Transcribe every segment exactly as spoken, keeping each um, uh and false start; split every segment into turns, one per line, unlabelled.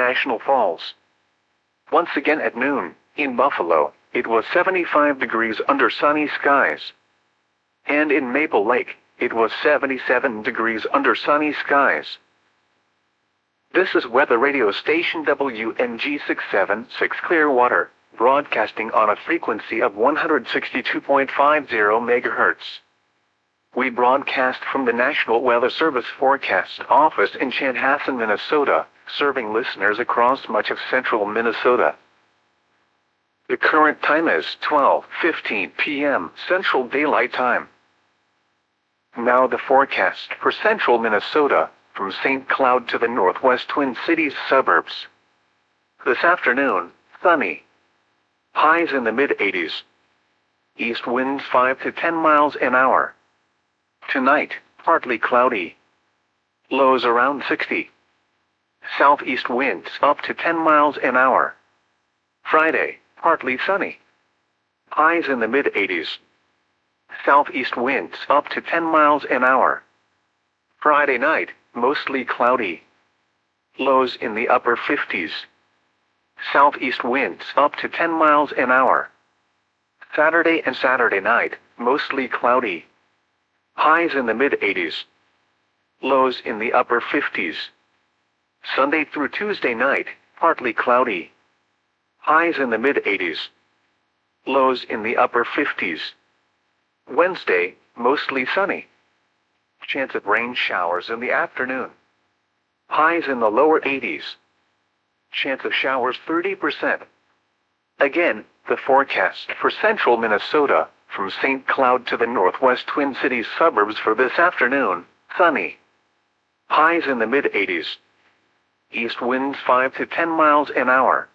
International Falls. Once again at noon, in Buffalo, it was seventy-five degrees under sunny skies. And in Maple Lake, it was seventy-seven degrees under sunny skies. This is weather radio station W N G six seven six Clearwater, broadcasting on a frequency of one hundred sixty-two point five zero megahertz. We broadcast from the National Weather Service Forecast Office in Chanhassen, Minnesota, serving listeners across much of central Minnesota. The current time is twelve fifteen p m Central Daylight Time. Now the forecast for central Minnesota, from Saint Cloud to the northwest Twin Cities suburbs. This afternoon, sunny. Highs in the mid eighties. East winds five to ten miles an hour. Tonight, partly cloudy. Lows around sixty. Southeast winds up to ten miles an hour. Friday, partly sunny. Highs in the mid eighties. Southeast winds up to ten miles an hour. Friday night, mostly cloudy. Lows in the upper fifties. Southeast winds up to ten miles an hour. Saturday and Saturday night, mostly cloudy. Highs in the mid eighties. Lows in the upper fifties. Sunday through Tuesday night, partly cloudy. Highs in the mid eighties. Lows in the upper fifties. Wednesday, mostly sunny. Chance of rain showers in the afternoon. Highs in the lower eighties. Chance of showers thirty percent. Again, the forecast for central Minnesota, from Saint Cloud to the northwest Twin Cities suburbs for this afternoon, sunny. Highs in the mid eighties. East winds five to ten miles an hour.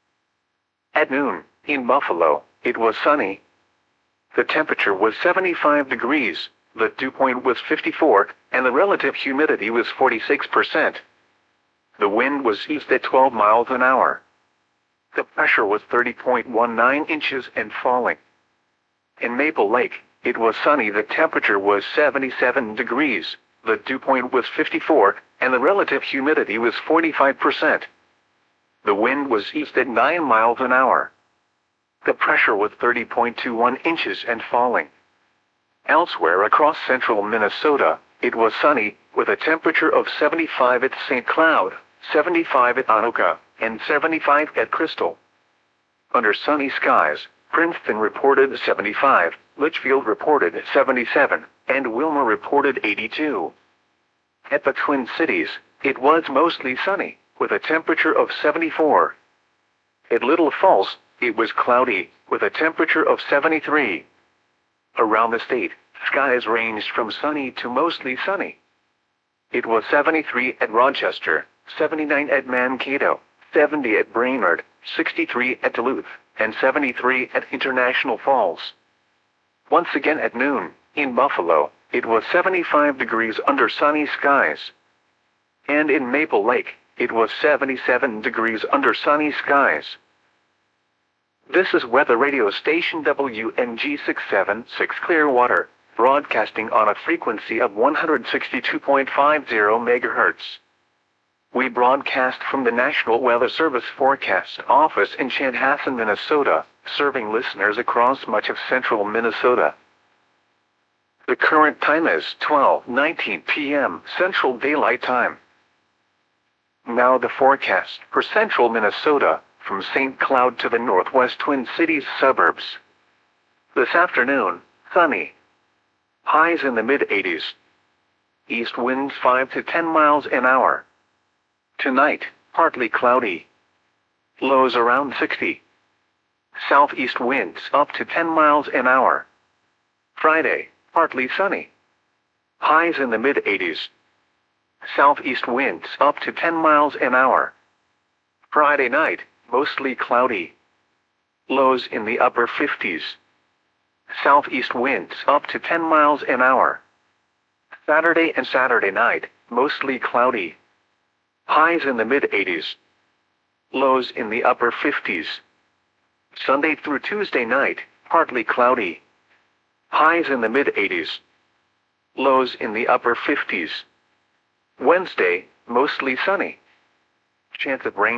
At noon, in Buffalo, it was sunny. The temperature was seventy-five degrees, the dew point was fifty-four, and the relative humidity was forty-six percent. The wind was east at twelve miles an hour. The pressure was thirty point one nine inches and falling. In Maple Lake, it was sunny. The temperature was seventy-seven degrees, the dew point was fifty-four, and the relative humidity was forty-five percent. The wind was east at nine miles an hour. The pressure was thirty point two one inches and falling. Elsewhere across central Minnesota, it was sunny, with a temperature of seventy-five at Saint Cloud, seventy-five at Anoka, and seventy-five at Crystal. Under sunny skies, Princeton reported seventy-five, Litchfield reported seventy-seven, and Wilmer reported eighty-two. At the Twin Cities, it was mostly sunny, with a temperature of seventy-four. At Little Falls, it was cloudy, with a temperature of seventy-three. Around the state, skies ranged from sunny to mostly sunny. It was seventy-three at Rochester, seventy-nine at Mankato, seventy at Brainerd, sixty-three at Duluth, and seventy-three at International Falls. Once again at noon, in Buffalo, it was seventy-five degrees under sunny skies. And in Maple Lake, it was seventy-seven degrees under sunny skies. This is weather radio station W N G six seven six Clearwater, broadcasting on a frequency of one hundred sixty-two point five zero megahertz. We broadcast from the National Weather Service Forecast Office in Chanhassen, Minnesota, serving listeners across much of central Minnesota. The current time is twelve nineteen p m Central Daylight Time. Now the forecast for central Minnesota, from Saint Cloud to the northwest Twin Cities suburbs. This afternoon, sunny. Highs in the mid eighties. East winds five to ten miles an hour. Tonight, partly cloudy. Lows around sixty. Southeast winds up to ten miles an hour. Friday, partly sunny. Highs in the mid eighties. Southeast winds up to ten miles an hour. Friday night, mostly cloudy. Lows in the upper fifties. Southeast winds up to ten miles an hour. Saturday and Saturday night, mostly cloudy. Highs in the mid eighties. Lows in the upper fifties. Sunday through Tuesday night, partly cloudy. Highs in the mid eighties. Lows in the upper fifties. Wednesday, mostly sunny. Chance of rain